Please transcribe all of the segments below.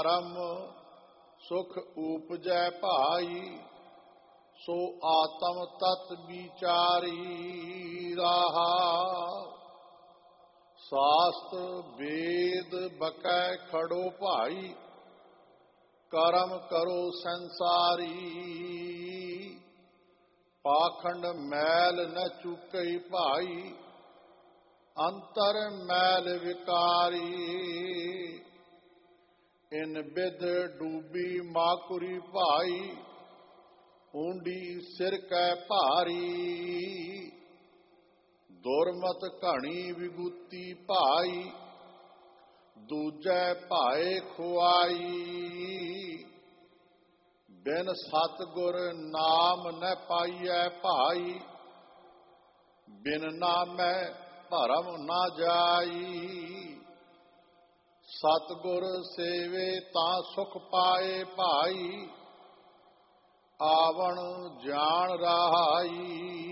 ਕਰਮ ਸੁਖ ਊਪਜੈ ਭਾਈ, ਸੋ ਆਤਮ ਤਤ ਵਿਚਾਰੀ ਰਾਹਾ। ਸਾਸਤ ਵੇਦ ਬਕੈ ਖੜੋ ਭਾਈ, ਕਰਮ ਕਰੋ ਸੰਸਾਰੀ। ਪਾਖੰਡ ਮੈਲ ਨ ਚੁਕਈ ਭਾਈ, ਅੰਤਰ ਮੈਲ ਵਿਕਾਰੀ। ਇਨ ਬਿਧ ਡੂਬੀ ਮਾਕੁਰੀ ਭਾਈ, ਊਂਡੀ ਸਿਰ ਕੈ ਭਾਰੀ। ਦੁਰਮਤ ਘਣੀ ਵਿਗੂਤੀ ਭਾਈ, ਦੂਜੈ ਭਾਏ ਖੁਆਈ। ਬਿਨ ਸਤਿਗੁਰ ਨਾਮ ਨ ਪਾਈਐ ਭਾਈ, ਬਿਨ ਨਾਮੈ ਭਰਮ ਨਾ ਜਾਈ। ਸਤਿਗੁਰ ਸੇਵੇ ਤਾਂ ਸੁਖ ਪਾਏ ਭਾਈ, ਆਵਣ ਜਾਣ ਰਹਾਈ।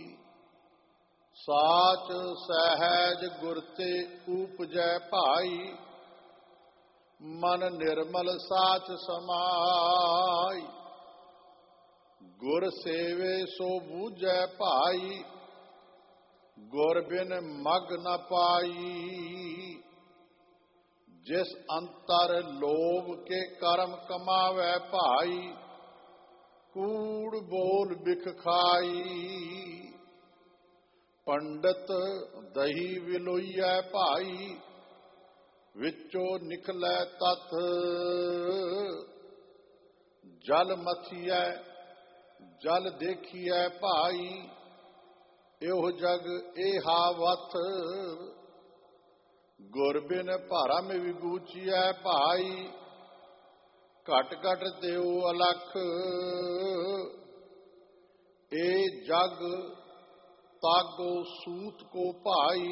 ਸਾਚ ਸਹਿਜ ਗੁਰ ਤੇ ਊਪਜੈ ਭਾਈ, ਮਨ ਨਿਰਮਲ ਸਾਚ ਸਮਾਈ। ਗੁਰ ਸੇਵੇ ਸੋ ਬੂਝੈ ਭਾਈ, ਗੁਰ ਬਿਨ ਮਗ ਨ ਪਾਈ। ਜਿਸ ਅੰਤਰ ਲੋਭ ਕੇ ਕਰਮ ਕਮਾਵੈ ਭਾਈ, ਕੂੜ ਬੋਲ ਬਿਖ ਖਾਈ। ਪੰਡਤ ਦਹੀ ਵਿਲੋਈਐ ਭਾਈ, ਵਿੱਚੋਂ ਨਿਕਲੈ ਤਥ। ਜਲ ਮਥੀਐ ਜਲ ਦੇਖੀਐ ਭਾਈ, ਇਹੋ ਜਗ ਏਹਾ ਵਥ। ਗੁਰ ਬਿਨ ਭਰਮ ਵਿਗੂਚੀਐ ਭਾਈ, ਘਟ ਘਟ ਦਿਓ ਅਲਖ। ਏ ਜਗ ਤਾਗੋ ਸੂਤ ਕੋ ਭਾਈ,